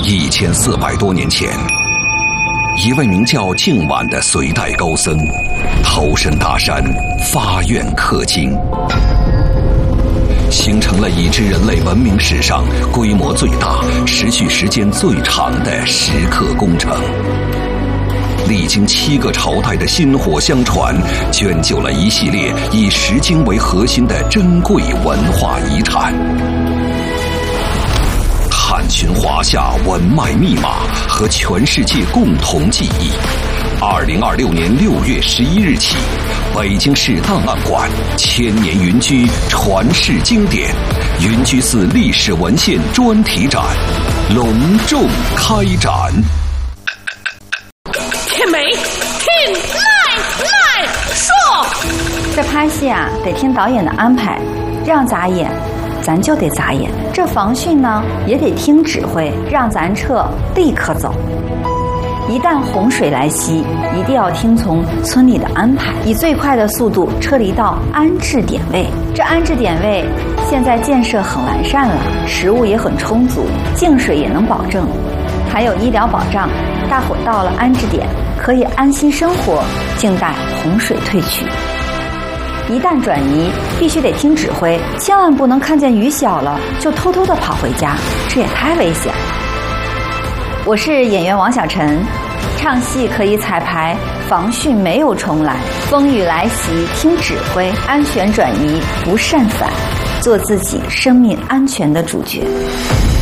1400多年前，一位名叫净晚的隋代高僧投身大山，发愿刻经，形成了已知人类文明史上规模最大、持续时间最长的石刻工程。历经7个朝代的薪火相传，卷就了一系列以石经为核心的珍贵文化遗产。探寻华夏文脉密码和全世界共同记忆。2026年6月11日起，北京市档案馆千年云居传世经典云居寺历史文献专题展隆重开展。 天美，天来说， 这拍戏啊，得听导演的安排，让咱演，咱就得咋演。这防汛呢，也得听指挥，让咱撤，立刻走。一旦洪水来袭，一定要听从村里的安排，以最快的速度撤离到安置点位。这安置点位现在建设很完善了，食物也很充足，净水也能保证，还有医疗保障。大伙到了安置点，可以安心生活，静待洪水退去。一旦转移，必须得听指挥，千万不能看见雨小了就偷偷的跑回家，这也太危险了。我是演员王小晨，唱戏可以彩排，防汛没有重来，风雨来袭听指挥，安全转移不擅返，做自己生命安全的主角。